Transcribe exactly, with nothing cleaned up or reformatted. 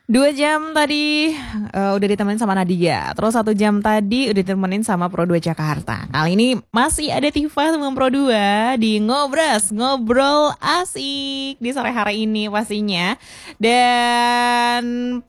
Dua jam tadi eh, udah ditemenin sama Nadia. Terus satu jam tadi udah ditemenin sama Pro dua Jakarta. Kali ini masih ada Tifa sama Pro dua di Ngobras, ngobrol asik di sore hari ini pastinya. Dan